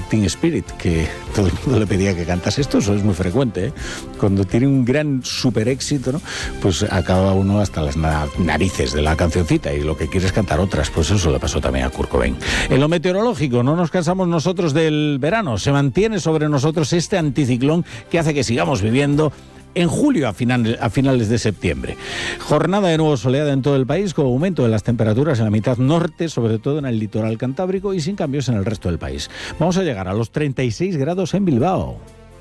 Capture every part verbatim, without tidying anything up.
Team Spirit, que todo el mundo le pedía que cantase esto. Eso es muy frecuente, ¿eh? Cuando tiene un gran super éxito, ¿no? Pues acaba uno hasta las na- narices de la cancioncita y lo que quiere es cantar otras. Pues eso le pasó también a Kurt Cobain. En lo meteorológico, no nos cansamos nosotros del verano. Se mantiene sobre nosotros este anticiclón que hace que sigamos viviendo en julio a finales, a finales de septiembre. Jornada de nuevo soleada en todo el país, con aumento de las temperaturas en la mitad norte, sobre todo en el litoral cantábrico, y sin cambios en el resto del país. Vamos a llegar a los treinta y seis grados en Bilbao,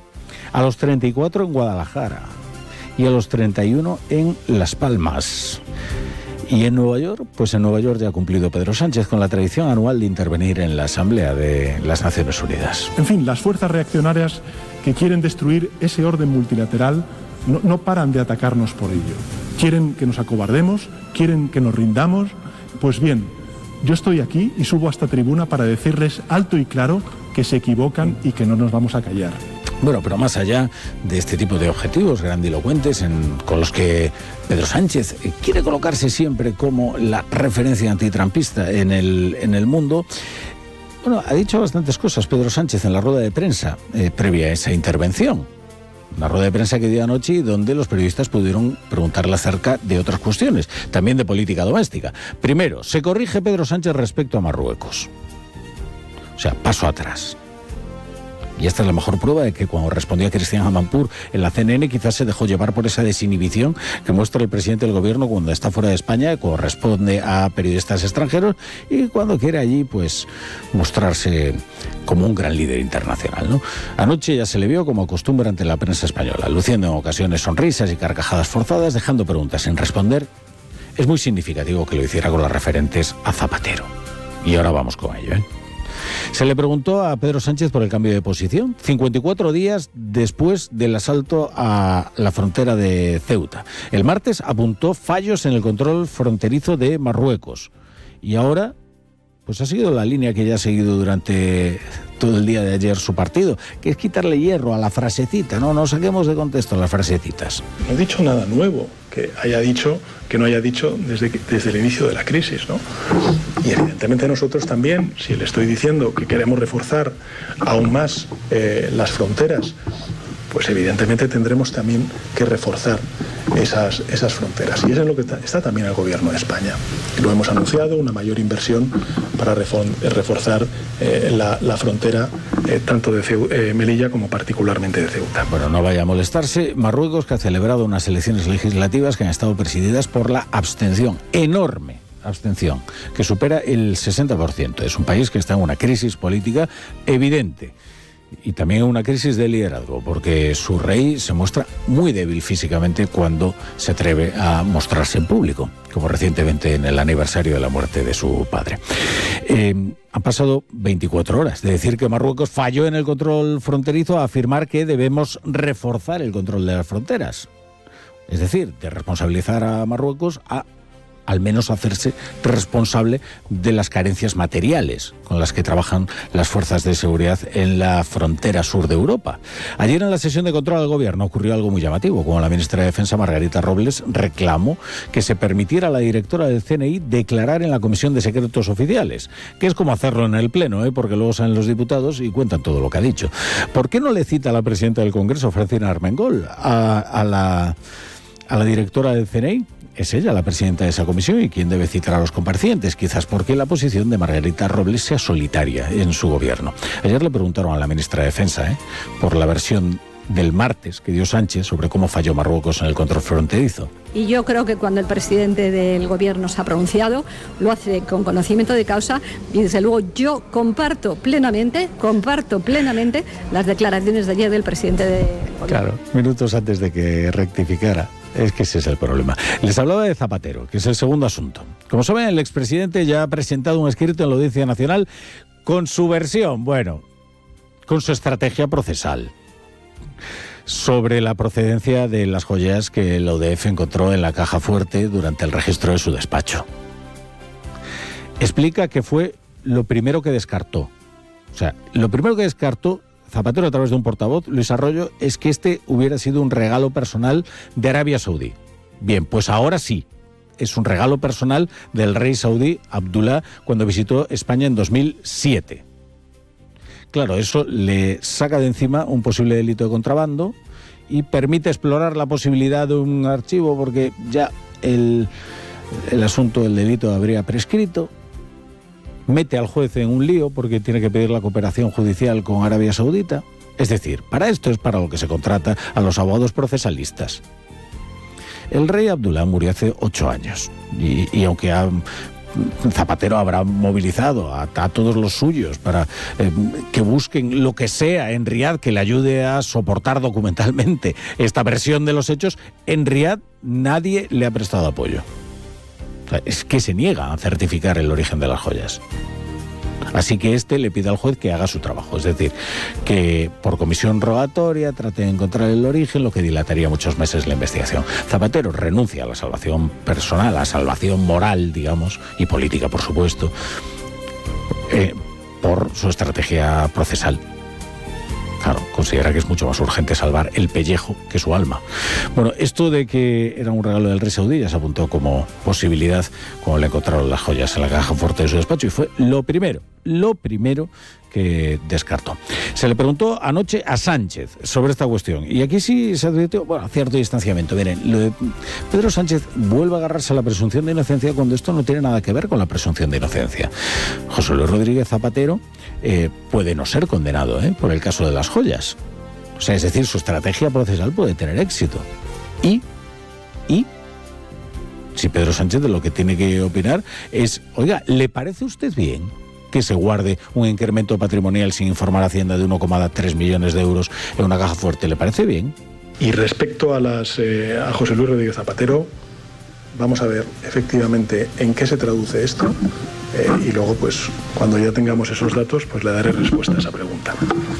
a los treinta y cuatro en Guadalajara y a los treinta y uno en Las Palmas. Y en Nueva York, pues en Nueva York ya ha cumplido Pedro Sánchez con la tradición anual de intervenir en la Asamblea de las Naciones Unidas. En fin, las fuerzas reaccionarias que quieren destruir ese orden multilateral no, no paran de atacarnos por ello. Quieren que nos acobardemos, quieren que nos rindamos. Pues bien, yo estoy aquí y subo a esta tribuna para decirles alto y claro que se equivocan y que no nos vamos a callar. Bueno, pero más allá de este tipo de objetivos grandilocuentes en, con los que Pedro Sánchez quiere colocarse siempre como la referencia antitrampista en el, en el mundo, bueno, ha dicho bastantes cosas Pedro Sánchez en la rueda de prensa eh, previa a esa intervención. Una rueda de prensa que dio anoche y donde los periodistas pudieron preguntarle acerca de otras cuestiones, también de política doméstica. Primero, se corrige Pedro Sánchez respecto a Marruecos. O sea, paso atrás. Y esta es la mejor prueba de que cuando respondió a Cristian Amanpour en la C N N quizás se dejó llevar por esa desinhibición que muestra el presidente del gobierno cuando está fuera de España, cuando responde a periodistas extranjeros y cuando quiere allí pues mostrarse como un gran líder internacional, ¿no? Anoche ya se le vio como costumbre ante la prensa española, luciendo en ocasiones sonrisas y carcajadas forzadas, dejando preguntas sin responder. Es muy significativo que lo hiciera con las referentes a Zapatero. Y ahora vamos con ello, ¿eh? Se le preguntó a Pedro Sánchez por el cambio de posición, cincuenta y cuatro días después del asalto a la frontera de Ceuta. El martes apuntó fallos en el control fronterizo de Marruecos. Y ahora, pues ha seguido la línea que ya ha seguido durante todo el día de ayer su partido, que es quitarle hierro a la frasecita, ¿no? No saquemos de contexto las frasecitas. No he dicho nada nuevo que haya dicho, que no haya dicho desde, desde el inicio de la crisis, ¿no? Y evidentemente nosotros también, si le estoy diciendo que queremos reforzar aún más eh, las fronteras, pues evidentemente tendremos también que reforzar esas, esas fronteras. Y eso es lo que está también el gobierno de España. Lo hemos anunciado, una mayor inversión para reforzar eh, la, la frontera eh, tanto de Ceu- eh, Melilla como particularmente de Ceuta. Bueno, no vaya a molestarse. Marruecos, que ha celebrado unas elecciones legislativas que han estado presididas por la abstención enorme. Abstención, que supera el sesenta por ciento. Es un país que está en una crisis política evidente y también en una crisis de liderazgo, porque su rey se muestra muy débil físicamente cuando se atreve a mostrarse en público, como recientemente en el aniversario de la muerte de su padre. Eh, han pasado veinticuatro horas de decir que Marruecos falló en el control fronterizo a afirmar que debemos reforzar el control de las fronteras. Es decir, de responsabilizar a Marruecos a al menos hacerse responsable de las carencias materiales con las que trabajan las fuerzas de seguridad en la frontera sur de Europa. Ayer en la sesión de control al gobierno ocurrió algo muy llamativo, como la ministra de Defensa, Margarita Robles, reclamó que se permitiera a la directora del C N I declarar en la Comisión de Secretos Oficiales, que es como hacerlo en el Pleno, ¿eh? Porque luego salen los diputados y cuentan todo lo que ha dicho. ¿Por qué no le cita a la presidenta del Congreso, Francina Armengol, a, a, la, a la directora del C N I? Es ella la presidenta de esa comisión y quien debe citar a los comparecientes, quizás porque la posición de Margarita Robles sea solitaria en su gobierno. Ayer le preguntaron a la ministra de Defensa ¿eh? por la versión del martes que dio Sánchez sobre cómo falló Marruecos en el control fronterizo. Y yo creo que cuando el presidente del gobierno se ha pronunciado, lo hace con conocimiento de causa y desde luego yo comparto plenamente, comparto plenamente las declaraciones de ayer del presidente del gobierno. Claro, minutos antes de que rectificara. Es que ese es el problema. Les hablaba de Zapatero, que es el segundo asunto. Como saben, el expresidente ya ha presentado un escrito en la Audiencia Nacional con su versión, bueno, con su estrategia procesal sobre la procedencia de las joyas que la U D F encontró en la caja fuerte durante el registro de su despacho. Explica que fue lo primero que descartó. O sea, lo primero que descartó Zapatero a través de un portavoz, Luis Arroyo, es que este hubiera sido un regalo personal de Arabia Saudí. Bien, pues ahora sí, es un regalo personal del rey saudí Abdullah cuando visitó España en dos mil siete. claro, eso le saca de encima un posible delito de contrabando y permite explorar la posibilidad de un archivo porque ya el, el asunto del delito habría prescrito. Mete al juez en un lío porque tiene que pedir la cooperación judicial con Arabia Saudita. Es decir, para esto es para lo que se contrata a los abogados procesalistas. El rey Abdullah murió hace ocho años y, y aunque ha, Zapatero habrá movilizado a, a todos los suyos para eh, que busquen lo que sea en Riad que le ayude a soportar documentalmente esta versión de los hechos, en Riad nadie le ha prestado apoyo. Es que se niega a certificar el origen de las joyas. Así que este le pide al juez que haga su trabajo, es decir, que por comisión rogatoria trate de encontrar el origen, lo que dilataría muchos meses la investigación. Zapatero renuncia a la salvación personal, a la salvación moral, digamos, y política, por supuesto, eh, por su estrategia procesal. Claro, considera que es mucho más urgente salvar el pellejo que su alma. Bueno, esto de que era un regalo del rey saudí ya se apuntó como posibilidad cuando le encontraron las joyas en la caja fuerte de su despacho y fue lo primero, lo primero que descartó. Se le preguntó anoche a Sánchez sobre esta cuestión y aquí sí se advirtió, bueno, cierto distanciamiento. Miren, lo de Pedro Sánchez vuelve a agarrarse a la presunción de inocencia cuando esto no tiene nada que ver con la presunción de inocencia. José Luis Rodríguez Zapatero eh, puede no ser condenado eh, por el caso de las joyas. O sea, es decir, su estrategia procesal puede tener éxito. Y, y, si Pedro Sánchez de lo que tiene que opinar es, oiga, ¿le parece a usted bien que se guarde un incremento patrimonial sin informar a Hacienda de uno coma tres millones de euros en una caja fuerte? ¿Le parece bien? Y respecto a, las, eh, a José Luis Rodríguez Zapatero, vamos a ver efectivamente en qué se traduce esto eh, y luego, pues, cuando ya tengamos esos datos, pues le daré respuesta a esa pregunta.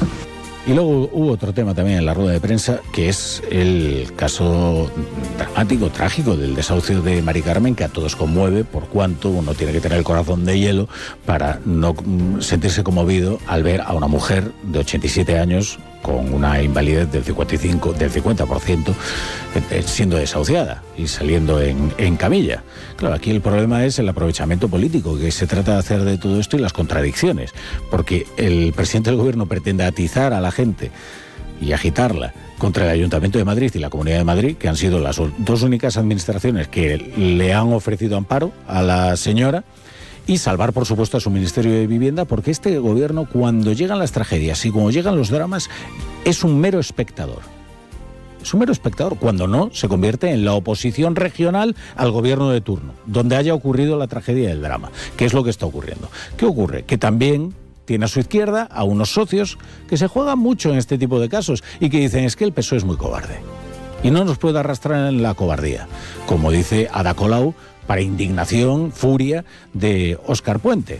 Y luego hubo otro tema también en la rueda de prensa, que es el caso dramático, trágico del desahucio de Mari Carmen, que a todos conmueve, por cuanto uno tiene que tener el corazón de hielo para no sentirse conmovido al ver a una mujer de ochenta y siete años con una invalidez del cincuenta y cinco, del cincuenta por ciento siendo desahuciada y saliendo en, en camilla. Claro, aquí el problema es el aprovechamiento político que se trata de hacer de todo esto y las contradicciones, porque el presidente del gobierno pretende atizar a la gente y agitarla contra el Ayuntamiento de Madrid y la Comunidad de Madrid, que han sido las dos únicas administraciones que le han ofrecido amparo a la señora, y salvar, por supuesto, a su Ministerio de Vivienda, porque este gobierno, cuando llegan las tragedias y cuando llegan los dramas, es un mero espectador. Es un mero espectador, cuando no, se convierte en la oposición regional al gobierno de turno, donde haya ocurrido la tragedia del drama, que es lo que está ocurriendo. ¿Qué ocurre? Que también tiene a su izquierda a unos socios que se juegan mucho en este tipo de casos y que dicen, es que el P S O E es muy cobarde y no nos puede arrastrar en la cobardía, como dice Ada Colau, para indignación, furia de Óscar Puente.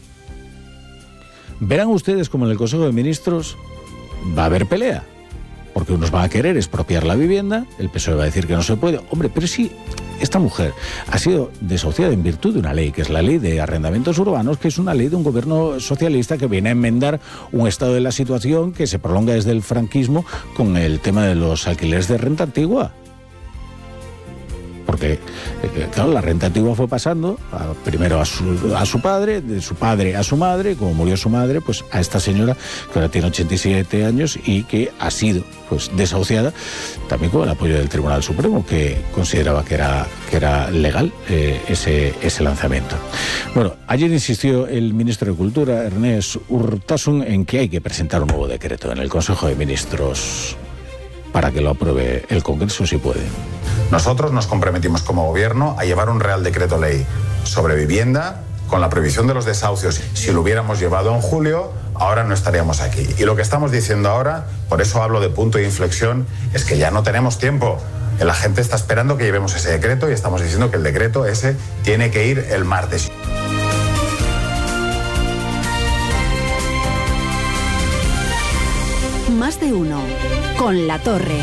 Verán ustedes como en el Consejo de Ministros va a haber pelea, porque unos van a querer expropiar la vivienda, el P S O E va a decir que no se puede. Hombre, pero si esta mujer ha sido desahuciada en virtud de una ley, que es la ley de arrendamientos urbanos, que es una ley de un gobierno socialista que viene a enmendar un estado de la situación que se prolonga desde el franquismo con el tema de los alquileres de renta antigua. Porque, claro, la renta antigua fue pasando a, primero a su, a su padre, de su padre a su madre, y como murió su madre, pues a esta señora que ahora tiene ochenta y siete años y que ha sido pues desahuciada, también con el apoyo del Tribunal Supremo, que consideraba que era, que era legal eh, ese, ese lanzamiento. Bueno, ayer insistió el ministro de Cultura, Ernest Urtasun, en que hay que presentar un nuevo decreto en el Consejo de Ministros para que lo apruebe el Congreso, si puede. Nosotros nos comprometimos como gobierno a llevar un Real Decreto Ley sobre vivienda con la prohibición de los desahucios. Si lo hubiéramos llevado en julio, ahora no estaríamos aquí. Y lo que estamos diciendo ahora, por eso hablo de punto de inflexión, es que ya no tenemos tiempo. La gente está esperando que llevemos ese decreto y estamos diciendo que el decreto ese tiene que ir el martes. Más de uno con La Torre.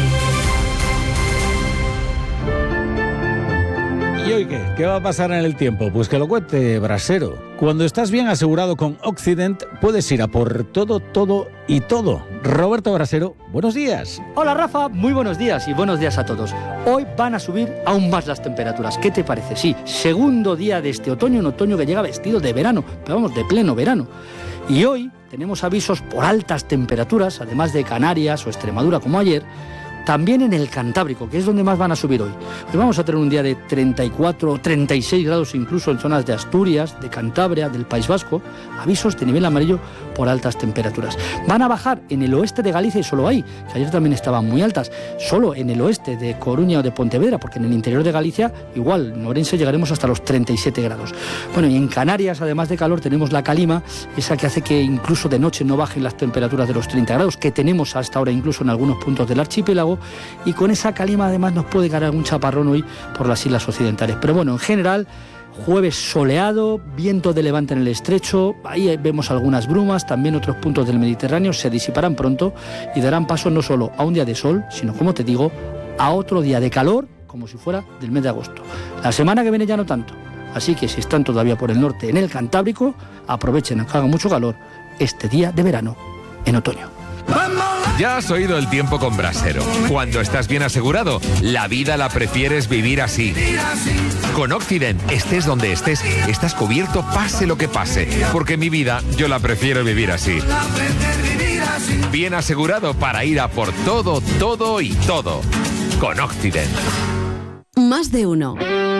¿Y hoy qué? ¿Qué va a pasar en el tiempo? Pues que lo cuente Brasero. Cuando estás bien asegurado con Occident, puedes ir a por todo, todo y todo. Roberto Brasero, buenos días. Hola Rafa, muy buenos días y buenos días a todos. Hoy van a subir aún más las temperaturas. ¿Qué te parece? Sí, segundo día de este otoño, un otoño que llega vestido de verano, pero vamos, de pleno verano. Y hoy tenemos avisos por altas temperaturas, además de Canarias o Extremadura como ayer, también en el Cantábrico, que es donde más van a subir hoy. Hoy vamos a tener un día de treinta y cuatro, treinta y seis grados incluso en zonas de Asturias, de Cantabria, del País Vasco, avisos de nivel amarillo por altas temperaturas. Van a bajar en el oeste de Galicia y solo ahí, que ayer también estaban muy altas, solo en el oeste de Coruña o de Pontevedra, porque en el interior de Galicia, igual, en Orense llegaremos hasta los treinta y siete grados. Bueno, y en Canarias, además de calor, tenemos la calima, esa que hace que incluso de noche no bajen las temperaturas de los treinta grados, que tenemos hasta ahora incluso en algunos puntos del archipiélago, y con esa calima además nos puede caer algún chaparrón hoy por las islas occidentales. Pero bueno, en general, jueves soleado, viento de levante en el estrecho, ahí vemos algunas brumas, también otros puntos del Mediterráneo se disiparán pronto y darán paso no solo a un día de sol, sino, como te digo, a otro día de calor, como si fuera del mes de agosto. La semana que viene ya no tanto, así que si están todavía por el norte en el Cantábrico, aprovechen que haga mucho calor este día de verano en otoño. Ya has oído el tiempo con Brasero. Cuando estás bien asegurado, la vida la prefieres vivir así. Con Occident, estés donde estés, estás cubierto pase lo que pase. Porque mi vida, yo la prefiero vivir así. Bien asegurado para ir a por todo, todo y todo. Con Occident. Más de uno.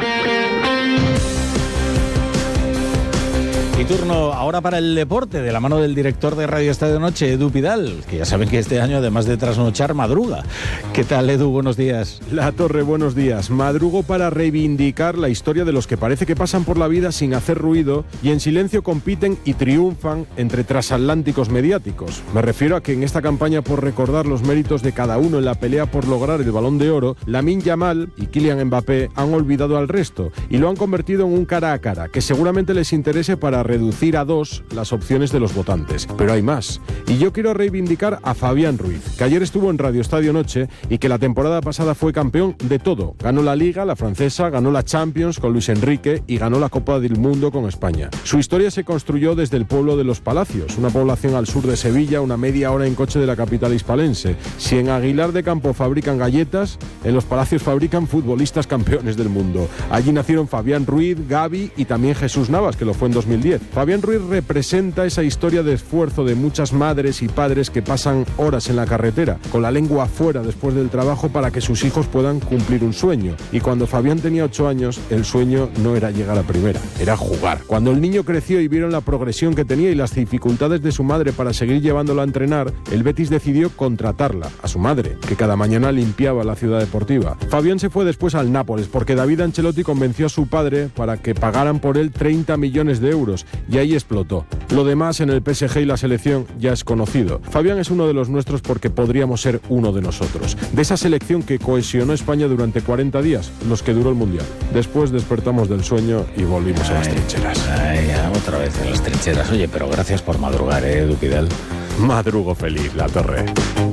Y turno ahora para el deporte, de la mano del director de Radio Estadio Noche, Edu Pidal, que ya saben que este año, además de trasnochar, madruga. ¿Qué tal, Edu? Buenos días. La Torre, buenos días. Madrugo para reivindicar la historia de los que parece que pasan por la vida sin hacer ruido y en silencio compiten y triunfan entre transatlánticos mediáticos. Me refiero a que en esta campaña por recordar los méritos de cada uno en la pelea por lograr el Balón de Oro, Lamine Yamal y Kylian Mbappé han olvidado al resto y lo han convertido en un cara a cara que seguramente les interese para reducir a dos las opciones de los votantes. Pero hay más. Y yo quiero reivindicar a Fabián Ruiz, que ayer estuvo en Radio Estadio Noche y que la temporada pasada fue campeón de todo. Ganó la Liga, la francesa, ganó la Champions con Luis Enrique y ganó la Copa del Mundo con España. Su historia se construyó desde el pueblo de Los Palacios, una población al sur de Sevilla, una media hora en coche de la capital hispalense. Si en Aguilar de Campo fabrican galletas, en Los Palacios fabrican futbolistas campeones del mundo. Allí nacieron Fabián Ruiz, Gavi y también Jesús Navas, que lo fue en dos mil diez. Fabián Ruiz representa esa historia de esfuerzo de muchas madres y padres que pasan horas en la carretera, con la lengua afuera después del trabajo para que sus hijos puedan cumplir un sueño. Y cuando Fabián tenía ocho años, el sueño no era llegar a primera, era jugar. Cuando el niño creció y vieron la progresión que tenía y las dificultades de su madre para seguir llevándolo a entrenar, el Betis decidió contratarla, a su madre, que cada mañana limpiaba la ciudad deportiva. Fabián se fue después al Nápoles, porque David Ancelotti convenció a su padre para que pagaran por él treinta millones de euros, y ahí explotó. Lo demás en el P S G y la selección ya es conocido. Fabián es uno de los nuestros porque podríamos ser uno de nosotros. De esa selección que cohesionó España durante cuarenta días, los que duró el Mundial. Después despertamos del sueño y volvimos ay, a las trincheras. Ay, otra vez en las trincheras. Oye, pero gracias por madrugar, ¿eh, Edu Pidal? Madrugo feliz, La Torre.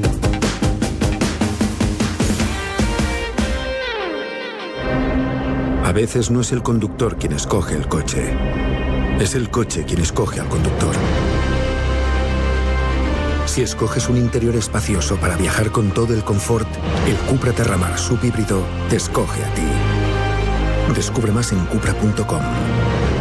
A veces no es el conductor quien escoge el coche. Es el coche quien escoge al conductor. Si escoges un interior espacioso para viajar con todo el confort, el Cupra Terramar subhíbrido te escoge a ti. Descubre más en cupra punto com.